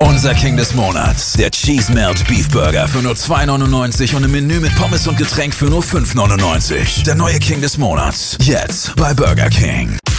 Unser King des Monats, der Cheese Melt Beef Burger für nur 2,99 und im Menü mit Pommes und Getränk für nur 5,99. Der neue King des Monats, jetzt bei Burger King.